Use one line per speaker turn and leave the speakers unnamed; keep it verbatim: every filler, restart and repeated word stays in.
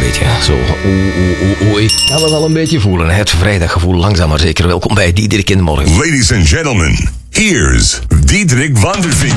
beetje. Zo, oei, oei, oei. Gaan we wel een beetje voelen. Het vrijdaggevoel, langzaam maar zeker. Welkom bij Diederik in de Morgen.
Ladies and gentlemen, here's Diederik van der Vink.